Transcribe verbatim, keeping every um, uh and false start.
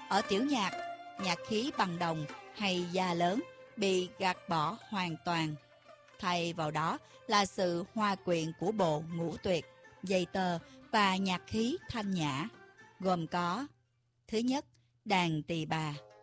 Ở tiểu nhạc, nhạc khí bằng đồng hay da lớn bị gạt bỏ hoàn toàn. Thay vào đó là sự hòa quyện của bộ ngũ tuyệt, dây tơ và nhạc khí thanh nhã, gồm có: thứ nhất, đàn tỳ bà;